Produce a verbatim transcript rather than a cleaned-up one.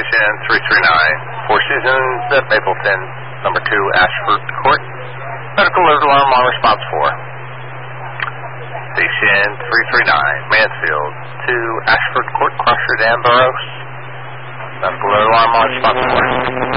Station three three nine, Four Seasons at Mapleton, number two, Ashford Court. Medical alert alarm on response four. Station three three nine, Mansfield to Ashford Court, Crawford and Burroughs. Medical alert alarm on response four.